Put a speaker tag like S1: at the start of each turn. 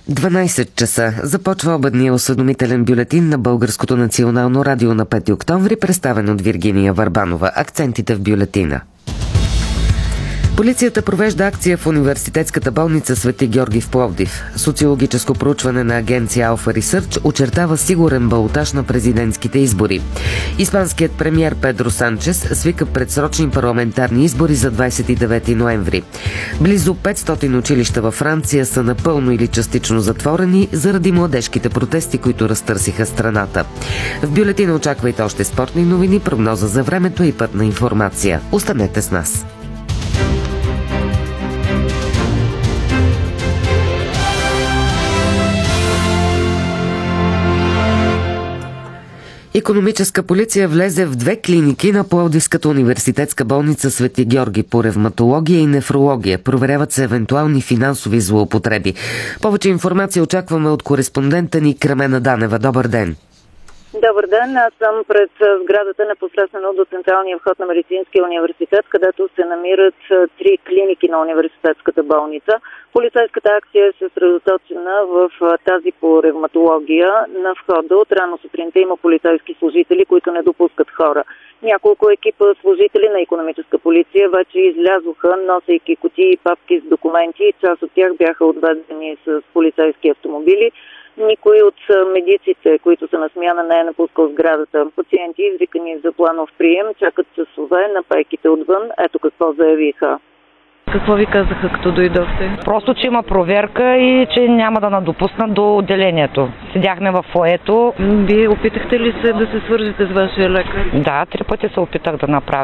S1: 12 часа започва обедния осведомителен бюлетин на Българското национално радио на 5 октомври, представен от Виргиния Върбанова. Акцентите в бюлетина. Полицията провежда акция в университетската болница Свети Георги в Пловдив. Социологическо проучване на агенция Alpha Research очертава сигурен балотаж на президентските избори. Испанският премиер Педро Санчес свика предсрочни парламентарни избори за 29 ноември. Близо 500 училища във Франция са напълно или частично затворени заради младежките протести, които разтърсиха страната. В бюлетина очаквайте още спортни новини, прогноза за времето и пътна информация. Останете с нас. Икономическа полиция влезе в 2 клиники на Пловдивската университетска болница Свети Георги по ревматология и нефрология. Проверяват се евентуални финансови злоупотреби. Повече информация очакваме от кореспондента ни Кремена Данева. Добър ден!
S2: Добър ден, аз съм пред сградата непосредствено до централния вход на Медицинския университет, където се намират 3 клиники на университетската болница. Полицейската акция е съсредоточена в тази по ревматология. На входа от рано сутринта има полицейски служители, които не допускат хора. Няколко екипа служители на икономическа полиция вече излязоха, носейки кутии и папки с документи. Част от тях бяха отведени с полицейски автомобили. Никой от медиците, които са на смяна, не е напускал сградата. Пациенти, извикани за планов прием, чакат часове на пейките отвън. Ето какво заявиха.
S3: Какво ви казаха, като дойдохте?
S4: Просто, че има проверка и че няма да надопуснат до отделението. Седяхме в фоето.
S3: Вие опитахте ли се да се свържете с вашия лекар?
S4: Да, 3 пъти се опитах да направя.